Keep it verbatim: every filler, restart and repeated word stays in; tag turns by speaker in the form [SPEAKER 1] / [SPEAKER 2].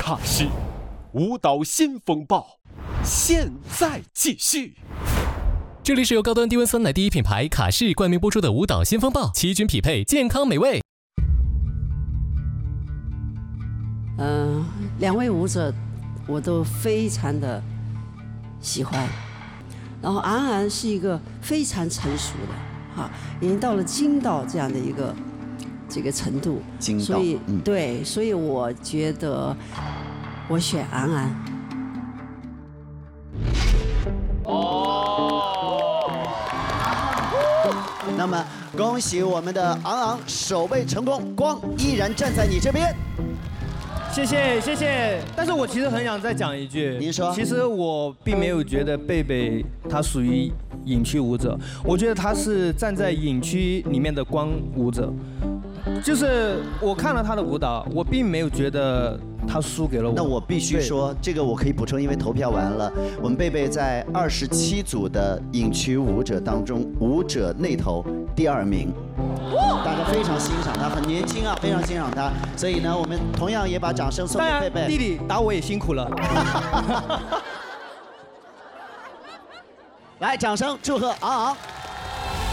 [SPEAKER 1] 卡士舞蹈新风暴，现在继续。
[SPEAKER 2] 这里是由高端低温酸奶第一品牌卡士冠名播出的舞蹈新风暴，齐均匹配，健康美味。
[SPEAKER 3] 嗯、呃，两位舞者我都非常的喜欢，然后安安是一个非常成熟的，哈，已经到了金道这样的一个这个程度，
[SPEAKER 4] 金道，
[SPEAKER 3] 所以、
[SPEAKER 4] 嗯、
[SPEAKER 3] 对，所以我觉得我选安安。
[SPEAKER 4] 哦，那么恭喜我们的昂昂守备成功，光依然站在你这边。
[SPEAKER 5] 谢谢谢谢，但是我其实很想再讲一句。
[SPEAKER 4] 您说。
[SPEAKER 5] 其实我并没有觉得贝贝他属于影区舞者，我觉得他是站在影区里面的光舞者。就是我看了他的舞蹈，我并没有觉得他输给了我。
[SPEAKER 4] 那我必须说，这个我可以补充，因为投票完了，我们贝贝在二十七组的影区舞者当中，舞者内投第二名。大家非常欣赏他，很年轻啊，非常欣赏他。所以呢，我们同样也把掌声送给贝贝。
[SPEAKER 5] 弟弟打我也辛苦了。
[SPEAKER 4] 来，掌声祝贺昂昂。